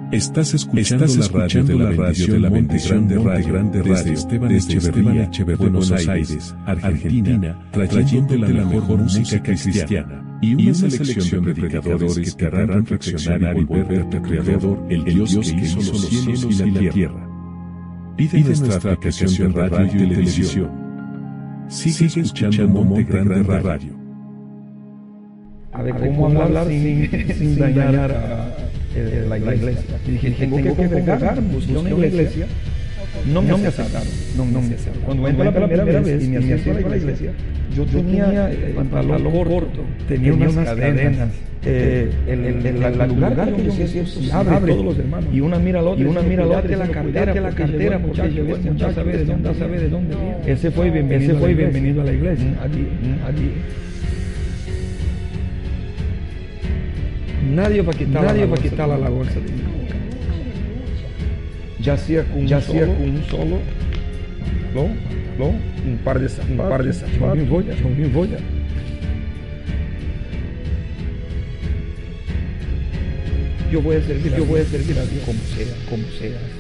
Estás escuchando la radio de la bendición de Grande Radio desde Esteban Echeverría, Buenos Aires, Argentina, trayéndote la mejor música cristiana y una selección de predicadores que harán reflexionar y volver a tu Creador, el Dios que hizo los cielos y la tierra. Pide nuestra aplicación de radio y televisión. Sigue escuchando Monte Grande Radio. A ver, ¿cómo hablar sin dañar a la iglesia? Y dije, tengo que congregar, busqué una iglesia. No me aceptaron. Cuando entré la primera vez y me acerqué a la iglesia, yo tenía pantalón corto, tenía unas cadenas. El lugar que yo se abre todos los hermanos. Y una mira al otro, cuídate la cartera, porque este muchacho sabe de dónde viene. Ese fue bienvenido a la iglesia. Allí. Nadie va a quitar la bolsa de mi boca. Ya sea con un solo, un par de zapatos, yo me voy. Yo voy a servir a Dios como sea.